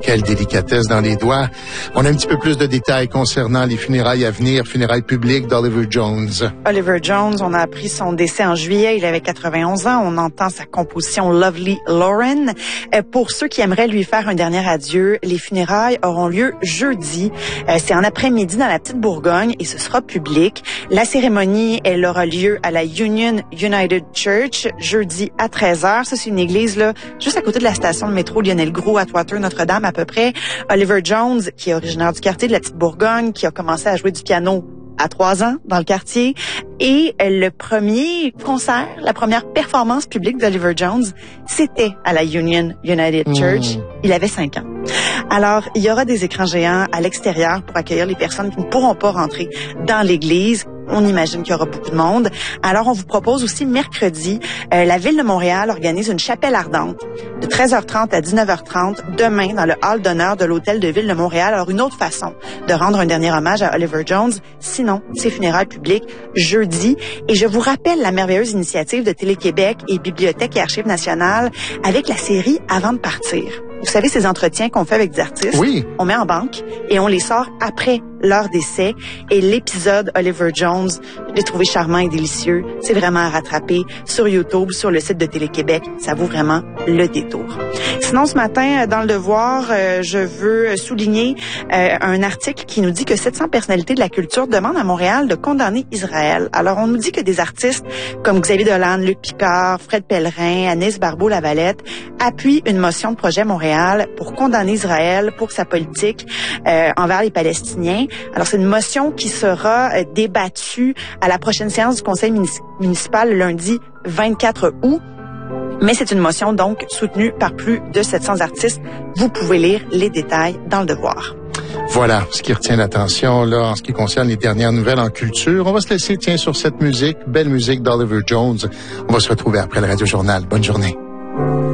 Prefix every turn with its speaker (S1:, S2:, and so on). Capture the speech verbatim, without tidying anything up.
S1: quelle délicatesse dans les doigts. On a un petit peu plus de détails concernant les funérailles à venir, funérailles publiques d'Oliver Jones.
S2: Oliver Jones, on a appris son décès en juillet. Il avait quatre-vingt-onze ans. On entend sa composition Lovely Lauren. Euh, pour ceux qui aimeraient lui faire un dernier adieu, les funérailles auront lieu jeudi. Euh, c'est en après-midi dans la Petite Bourgogne et ce sera public. La cérémonie, elle aura lieu à la Union United Church jeudi à treize heures. Ça, c'est une église là, juste à côté de la station de métro Lionel-Groulx à Toiteux, Notre-Dame à peu près. Oliver Jones, qui est originaire du quartier de la Petite Bourgogne, qui a commencé à jouer du piano à trois ans dans le quartier. Et le premier concert, la première performance publique d'Oliver Jones, c'était à la Union United Church. Mmh. Il avait cinq ans. Alors, il y aura des écrans géants à l'extérieur pour accueillir les personnes qui ne pourront pas rentrer dans l'église. On imagine qu'il y aura beaucoup de monde. Alors, on vous propose aussi mercredi, euh, la Ville de Montréal organise une chapelle ardente de treize heures trente à dix-neuf heures trente demain dans le hall d'honneur de l'Hôtel de Ville de Montréal. Alors, une autre façon de rendre un dernier hommage à Oliver Jones. Sinon, c'est funérailles publiques jeudi. Et je vous rappelle la merveilleuse initiative de Télé-Québec et Bibliothèque et Archives nationales avec la série Avant de partir. Vous savez, ces entretiens qu'on fait avec des artistes,
S1: oui.
S2: On met en banque et on les sort après leur décès. Et l'épisode Oliver Jones, je l'ai trouvé charmant et délicieux. C'est vraiment à rattraper sur YouTube, sur le site de Télé-Québec. Ça vaut vraiment le détour. Sinon, ce matin, dans Le Devoir, euh, je veux souligner euh, un article qui nous dit que sept cents personnalités de la culture demandent à Montréal de condamner Israël. Alors, on nous dit que des artistes comme Xavier Dolan, Luc Picard, Fred Pellerin, Anis Barbeau-Lavalette appuient une motion de projet Montréal pour condamner Israël pour sa politique euh, envers les Palestiniens. Alors, c'est une motion qui sera euh, débattue à la prochaine séance du conseil munici- municipal le lundi vingt-quatre août. Mais c'est une motion, donc, soutenue par plus de sept cents artistes. Vous pouvez lire les détails dans Le Devoir.
S1: Voilà ce qui retient l'attention là en ce qui concerne les dernières nouvelles en culture. On va se laisser, tiens, sur cette musique, belle musique d'Oliver Jones. On va se retrouver après le Radio Journal. Bonne journée.